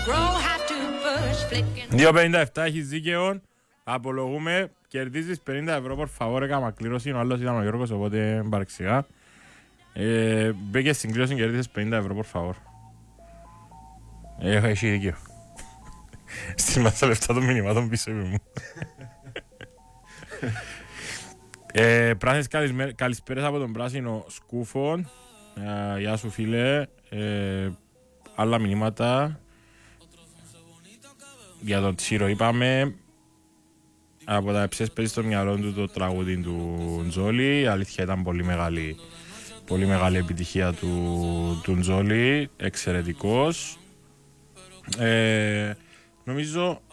2.57 έχεις δίκαιο. Απολογούμε. Κερδίζεις 50 ευρώ por favor. Έκανα κλήρωση. Ο άλλος ήταν ο Γιώργος, οπότε παρεξηγά. Μπήκες στην κλήρωση και κερδίζεις 50 ευρώ por favor. Έχω εσύ δίκαιο. Στην μάτσα λεφτά των μηνυμάτων πίσω μου. Πράσινες καλησπέρες από τον πράσινο Σκούφο. Γεια σου φίλε. Άλλα μηνύματα. Για τον Τσίρο είπαμε. Από τα εψές παίζει στο μυαλό του το τραγούδι του Τζόλι. Η αλήθεια ήταν πολύ μεγάλη επιτυχία του Τζόλι. Εξαιρετικός. Νομίζω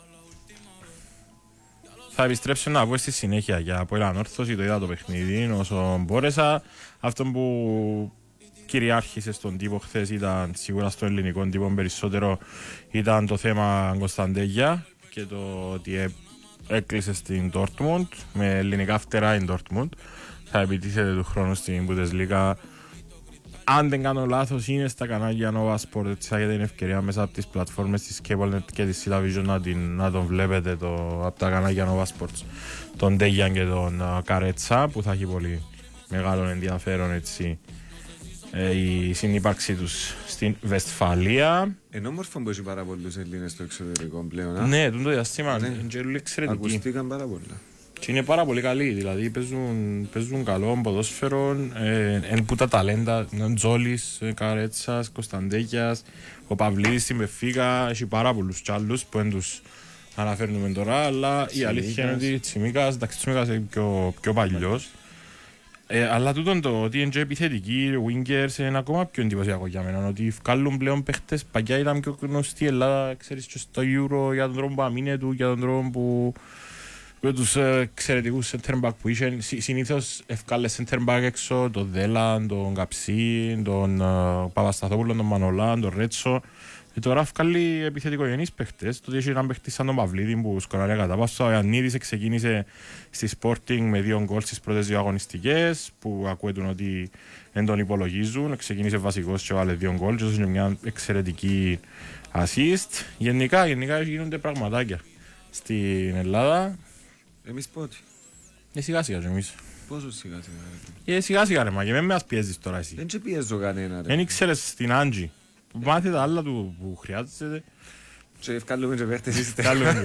θα επιστρέψω να πω στη συνέχεια για από έναν όρθωση. Το είδα το παιχνίδι όσο μπόρεσα. Αυτό που κυριάρχησε στον τύπο χθες ήταν σίγουρα στον ελληνικό τύπο περισσότερο ήταν το θέμα Κωνσταντέγια και το ότι έκλεισε στην Dortmund με ελληνικά φτερά η Dortmund. Θα επιτίθεται του χρόνου στην Bundesliga. Αν δεν κάνω λάθος είναι στα κανάλια Nova Sport, έτσι θα έχετε την ευκαιρία μέσα από τις πλατφόρμες της CableNet και της CityVision να τον βλέπετε από τα κανάλια Nova Sports τον Ντέγιαν και τον Καρέτσα, που θα έχει πολύ μεγάλο ενδιαφέρον έτσι η συνύπαρξή τους στην Βεσφαλία. Ενώ μόρφων που έχει πάρα πολλούς Ελλήνες στο εξωτερικό πλέον. Ναι, το διαστήμα είναι εξαιρετική. Ακουστήκαν πάρα πολλά. Και είναι πάρα πολύ καλοί, δηλαδή παίζουν καλό ποδόσφαιρο, εν που τα ταλέντα, ο Τζόλης, Καρέτσας, Κωνσταντέκιας, ο Παυλίδης στην Πεφίκα, έχει πάρα πολλούς κι άλλους που δεν τους αναφέρνουμε τώρα, αλλά η αλήθεια είναι ότι Τσιμίκας, εντάξει Τσιμίκας είναι πιο παλιός, αλλά τούτον το ότι είναι και επιθετικοί, wingers, είναι ακόμα πιο εντυπωσιακό για μένα, ότι βγάλουν πλέον παίχτες, παγιά ήταν πιο γνωστή η Ελλάδα, ξέρεις και στο Euro για τον τρόπο που αμήνε του, για τον τρόπο που με τους εξαιρετικούς center back που είχαν. Συνήθως ευκάλε center back έξω τον Δέλαν, τον Καψί, τον Παπασταθόπουλο, τον Μανολάν, τον Ρέτσο. Και τώρα ευκάλει επιθετικογενείς παίχτες. Τότε είχε έναν παίχτη σαν τον Παυλίδη που σκοράρει κατάπαστο. Ο Ιαννίδης ξεκίνησε στη Sporting με 2 γκολ στις πρώτες 2 αγωνιστικές που ακούγεται ότι δεν τον υπολογίζουν. Ξεκίνησε βασικός και βάλε 2 γκολ και έδωσε μια εξαιρετική assist. Γενικά γίνονται πραγματάκια στην Ελλάδα. Εμείς πότε? Σιγά σιγά και εμείς. Πόσο σιγά σιγά? Σιγά σιγά ρε μα και με μας πιέζεις τώρα εσύ. Δεν και πιέζω κανένα ρε. Δεν ήξερες στην Άντζη. Μάθε τα άλλα του που χρειάζεται. Και ευκάλλουμε και παίχτες είστε.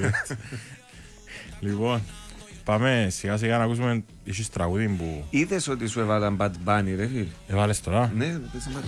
Λοιπόν, πάμε σιγά σιγά να ακούσουμε εσείς τραγούδι που... Είδες ότι σου έβαλαν Bad Bunny ρε φίλ? Έβαλες τώρα? Ναι, πες μάτι.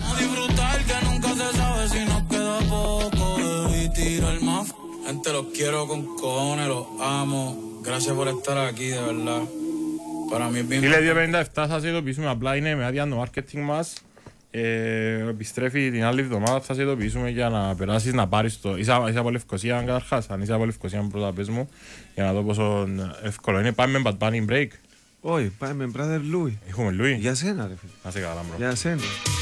Gente, los quiero con cojones, los amo. Gracias por estar aquí, de verdad. Para mí es bien. Φίλε 257 θα σε ειδοποιήσουμε, απλά είναι με άδεια το marketing μας. Επιστρέφει την άλλη εβδομάδα, θα σε ειδοποιήσουμε για να περάσεις να πάρεις το... Είσαι από Λευκοσία καταρχάς, αν είσαι από Λευκοσία πρώτα πες μου, για να δω πόσο εύκολο είναι. Πάμε με Bad Bunny break. Όχι, πάμε με Brother Louis. Έχουμε Louis. Για σένα ρε φίλε. Να σε καλά μπρο. Για σένα.